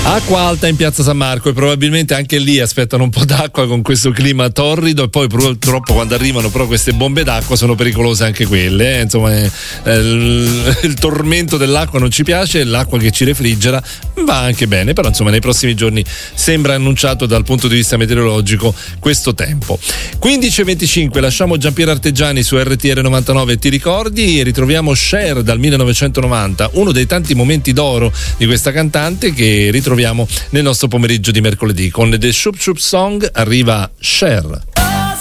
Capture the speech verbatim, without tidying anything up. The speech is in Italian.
Acqua alta in piazza San Marco e probabilmente anche lì aspettano un po' d'acqua con questo clima torrido, e poi purtroppo quando arrivano però queste bombe d'acqua sono pericolose anche quelle, eh? Insomma eh, il, il tormento dell'acqua non ci piace, l'acqua che ci refrigera va anche bene, però insomma nei prossimi giorni sembra annunciato dal punto di vista meteorologico questo tempo. quindici e venticinque, lasciamo Giampiero Arteggiani su R T L novantanove, ti ricordi, e ritroviamo Cher dal millenovecentonovanta, uno dei tanti momenti d'oro di questa cantante che ritroviamo nel nostro pomeriggio di mercoledì. Con The Shoop Shoop Song arriva Cher.